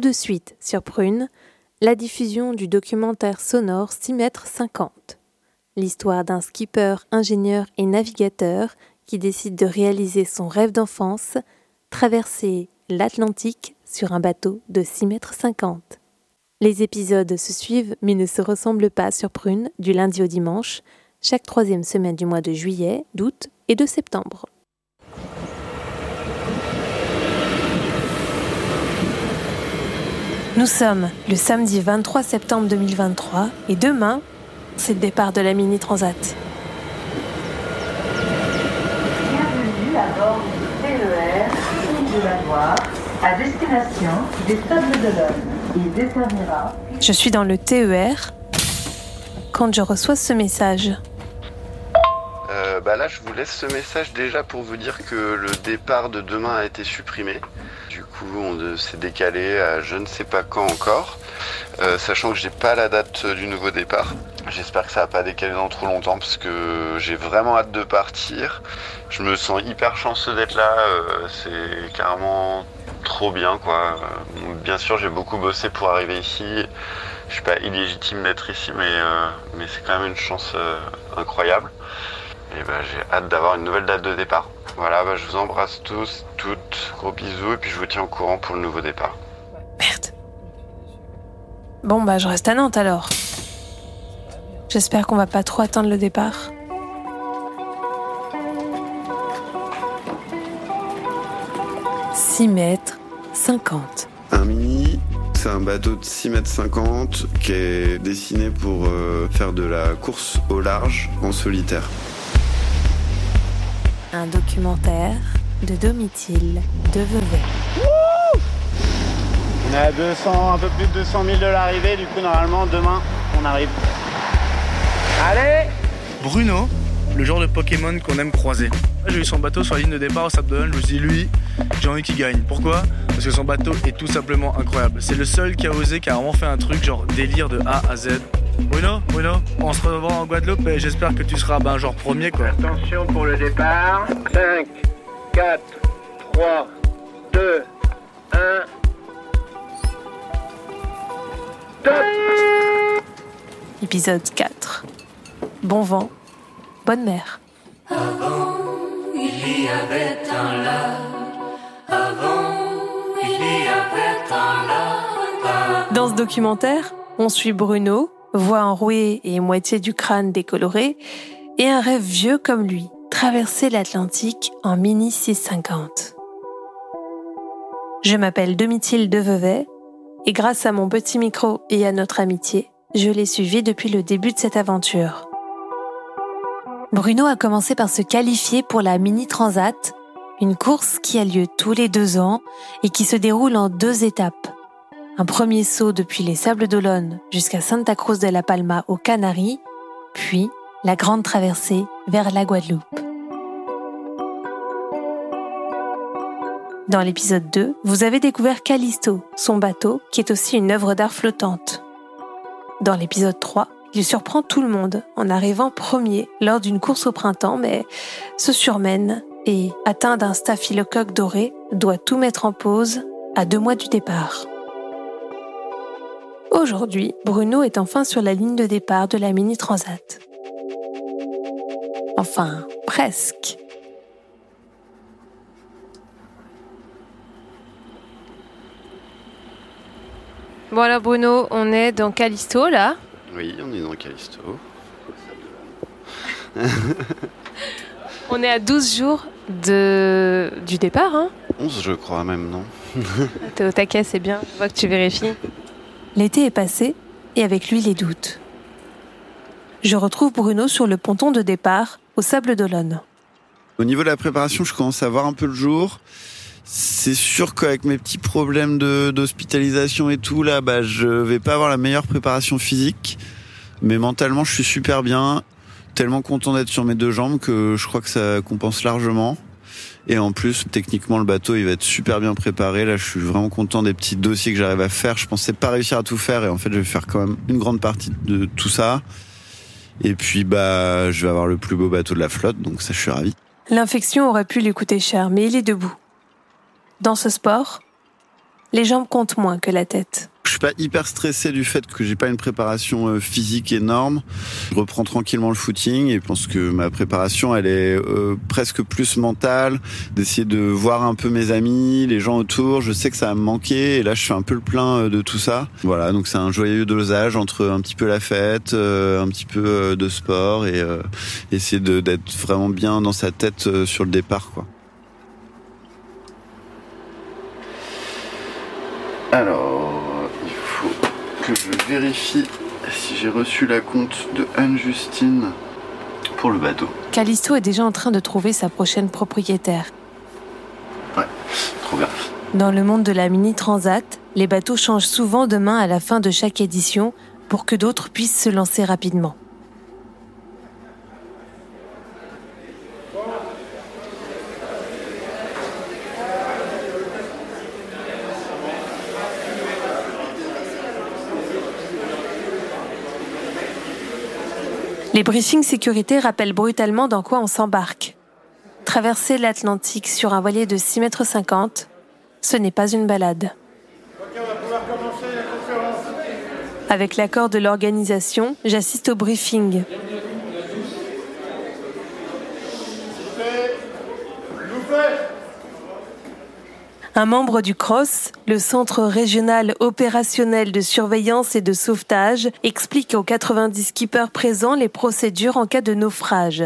de suite sur Prune, la diffusion du documentaire sonore 6 mètres 50. L'histoire d'un skipper, ingénieur et navigateur qui décide de réaliser son rêve d'enfance, traverser l'Atlantique sur un bateau de 6 mètres 50. Les épisodes se suivent mais ne se ressemblent pas sur Prune du lundi au dimanche, chaque 3e semaine du mois de juillet, d'août et de septembre. Nous sommes le samedi 23 septembre 2023 et demain, c'est le départ de la Mini Transat. Bienvenue à bord du TER Île de la Loire à destination des Sables-d'Olonne. Il desservira. Je suis dans le TER quand je reçois ce message. Là, je vous laisse ce message déjà pour vous dire que le départ de demain a été supprimé. Du coup, on s'est décalé à je ne sais pas quand encore, sachant que j'ai pas la date du nouveau départ. J'espère que ça va pas décaler dans trop longtemps parce que j'ai vraiment hâte de partir. Je me sens hyper chanceux d'être là, c'est carrément trop bien, quoi. Bien sûr, j'ai beaucoup bossé pour arriver ici. Je suis pas illégitime d'être ici, mais c'est quand même une chance incroyable. Et j'ai hâte d'avoir une nouvelle date de départ. Voilà, je vous embrasse tous, toutes, gros bisous, et puis je vous tiens au courant pour le nouveau départ. Merde. Bon, je reste à Nantes alors. J'espère qu'on va pas trop attendre le départ. « 6 mètres 50. Un mini, c'est un bateau de 6 mètres 50 qui est dessiné pour faire de la course au large en solitaire. Un documentaire de Domitil de Vevey. On est à un peu plus de 200 000 de l'arrivée, du coup normalement demain on arrive. Allez! Bruno, le genre de Pokémon qu'on aime croiser. J'ai vu son bateau sur la ligne de départ au Sables-d'Olonne, je me suis dit lui, j'ai envie qu'il gagne. Pourquoi? Parce que son bateau est tout simplement incroyable. C'est le seul qui a osé, qui a vraiment fait un truc genre délire de A à Z. Bruno, on se revoit en Guadeloupe et j'espère que tu seras genre premier, quoi. Attention pour le départ. 5, 4, 3, 2, 1. Top! Épisode 4. Bon vent, bonne mer. Avant, il y avait un lac. Avant, il y avait un lac. Dans ce documentaire, on suit Bruno, voix enrouée et moitié du crâne décoloré, et un rêve vieux comme lui, traverser l'Atlantique en Mini 650. Je m'appelle Domitil de Vevey, et grâce à mon petit micro et à notre amitié, je l'ai suivi depuis le début de cette aventure. Bruno a commencé par se qualifier pour la Mini Transat, une course qui a lieu tous les 2 ans et qui se déroule en 2 étapes. Un premier saut depuis les Sables-d'Olonne jusqu'à Santa Cruz de la Palma aux Canaries, puis la grande traversée vers la Guadeloupe. Dans l'épisode 2, vous avez découvert Callisto, son bateau, qui est aussi une œuvre d'art flottante. Dans l'épisode 3, il surprend tout le monde en arrivant premier lors d'une course au printemps, mais se surmène et, atteint d'un staphylocoque doré, doit tout mettre en pause à 2 mois du départ. Aujourd'hui, Bruno est enfin sur la ligne de départ de la Mini Transat. Enfin, presque. Bon alors Bruno, on est dans Callisto là. Oui, on est dans Callisto. On est à 12 jours du départ, hein? 11 je crois même, non? T'es au taquet, c'est bien, je vois que tu vérifies. L'été est passé, et avec lui les doutes. Je retrouve Bruno sur le ponton de départ, au Sables-d'Olonne. Au niveau de la préparation, je commence à voir un peu le jour. C'est sûr qu'avec mes petits problèmes d'hospitalisation et tout, là, je vais pas avoir la meilleure préparation physique. Mais mentalement, je suis super bien. Tellement content d'être sur mes 2 jambes que je crois que ça compense largement. Et en plus, techniquement, le bateau, il va être super bien préparé. Là, je suis vraiment content des petits dossiers que j'arrive à faire. Je pensais pas réussir à tout faire et en fait, je vais faire quand même une grande partie de tout ça. Et puis, je vais avoir le plus beau bateau de la flotte, donc ça, je suis ravi. L'infection aurait pu lui coûter cher, mais il est debout. Dans ce sport, les jambes comptent moins que la tête. Je suis pas hyper stressé du fait que j'ai pas une préparation physique énorme. Je reprends tranquillement le footing et je pense que ma préparation, elle est presque plus mentale, d'essayer de voir un peu mes amis, les gens autour. Je sais que ça va me manquer et là, je fais un peu le plein de tout ça. Voilà, donc c'est un joyeux dosage entre un petit peu la fête, un petit peu de sport et essayer d'être vraiment bien dans sa tête sur le départ, quoi. Alors, il faut que je vérifie si j'ai reçu la compte de Anne-Justine pour le bateau. Callisto est déjà en train de trouver sa prochaine propriétaire. Ouais, trop bien. Dans le monde de la Mini Transat, les bateaux changent souvent de main à la fin de chaque édition pour que d'autres puissent se lancer rapidement. Les briefings sécurité rappellent brutalement dans quoi on s'embarque. Traverser l'Atlantique sur un voilier de 6,50 m, ce n'est pas une balade. Ok, on va pouvoir commencer la conférence. Avec l'accord de l'organisation, j'assiste au briefing. Un membre du CROSS, le Centre régional opérationnel de surveillance et de sauvetage, explique aux 90 skippers présents les procédures en cas de naufrage.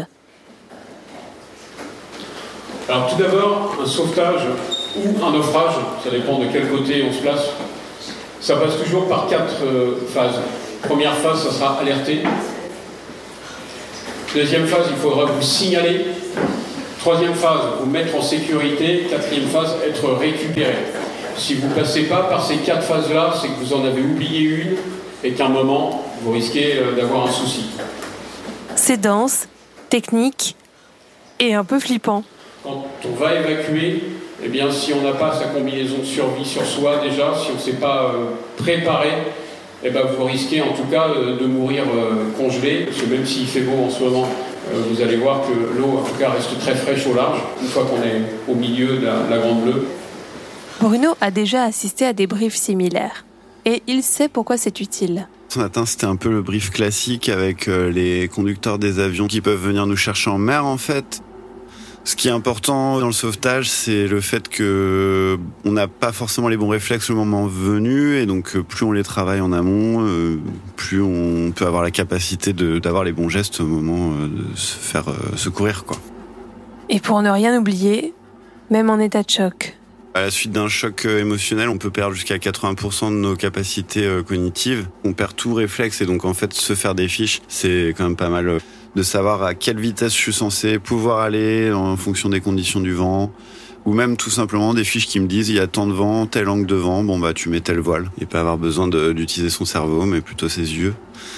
Alors tout d'abord, un sauvetage ou un naufrage, ça dépend de quel côté on se place, ça passe toujours par 4 phases. Première phase, ça sera alerter. Deuxième phase, il faudra vous signaler. Troisième phase, vous mettre en sécurité. Quatrième phase, être récupéré. Si vous ne passez pas par ces 4 phases-là, c'est que vous en avez oublié une et qu'à un moment, vous risquez d'avoir un souci. C'est dense, technique et un peu flippant. Quand on va évacuer, eh bien, si on n'a pas sa combinaison de survie sur soi déjà, si on ne s'est pas préparé, eh bien, vous risquez en tout cas de mourir congelé, parce que même s'il fait beau en ce moment, vous allez voir que l'eau en tout cas reste très fraîche au large, une fois qu'on est au milieu de la Grande Bleue. Bruno a déjà assisté à des briefs similaires, et il sait pourquoi c'est utile. Ce matin, c'était un peu le brief classique avec les conducteurs des avions qui peuvent venir nous chercher en mer, en fait. Ce qui est important dans le sauvetage, c'est le fait que on n'a pas forcément les bons réflexes le moment venu, et donc plus on les travaille en amont, plus on peut avoir la capacité d'avoir les bons gestes au moment de se faire secourir, quoi. Et pour ne rien oublier, même en état de choc. À la suite d'un choc émotionnel, on peut perdre jusqu'à 80% de nos capacités cognitives. On perd tout réflexe, et donc en fait, se faire des fiches, c'est quand même pas mal de savoir à quelle vitesse je suis censé pouvoir aller en fonction des conditions du vent, ou même tout simplement des fiches qui me disent il y a tant de vent, tel angle de vent, bon bah tu mets tel voile, et pas avoir besoin d'utiliser son cerveau, mais plutôt ses yeux.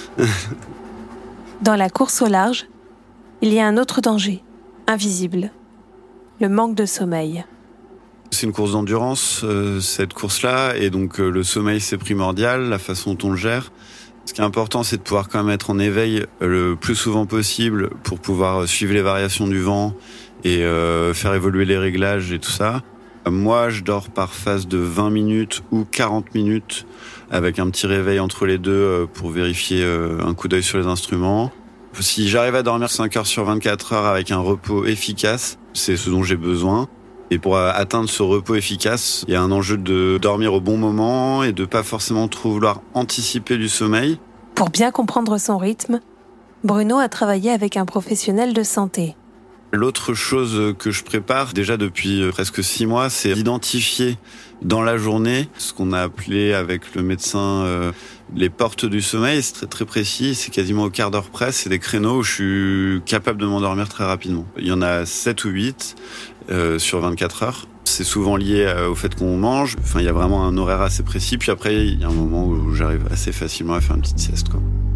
Dans la course au large, il y a un autre danger, invisible, le manque de sommeil. C'est une course d'endurance, cette course-là, et donc le sommeil c'est primordial, la façon dont on le gère. Ce qui est important, c'est de pouvoir quand même être en éveil le plus souvent possible pour pouvoir suivre les variations du vent et faire évoluer les réglages et tout ça. Moi, je dors par phase de 20 minutes ou 40 minutes avec un petit réveil entre les deux pour vérifier un coup d'œil sur les instruments. Si j'arrive à dormir 5 heures sur 24 heures avec un repos efficace, c'est ce dont j'ai besoin. Et pour atteindre ce repos efficace, il y a un enjeu de dormir au bon moment et de pas forcément trop vouloir anticiper du sommeil. Pour bien comprendre son rythme, Bruno a travaillé avec un professionnel de santé. L'autre chose que je prépare déjà depuis presque 6 mois, c'est d'identifier dans la journée ce qu'on a appelé avec le médecin les portes du sommeil. C'est très, très précis, c'est quasiment au quart d'heure près. C'est des créneaux où je suis capable de m'endormir très rapidement. Il y en a 7 ou 8 sur 24 heures. C'est souvent lié au fait qu'on mange. Enfin, il y a vraiment un horaire assez précis. Puis après, il y a un moment où j'arrive assez facilement à faire une petite sieste, quoi.